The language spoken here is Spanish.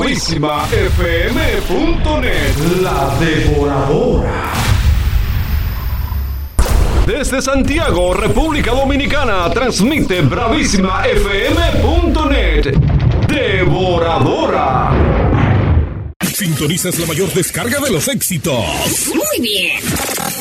BravísimaFM.net, la devoradora. Desde Santiago, República Dominicana, transmite BravísimaFM.net, devoradora. Sintonizas la mayor descarga de los éxitos. Muy bien.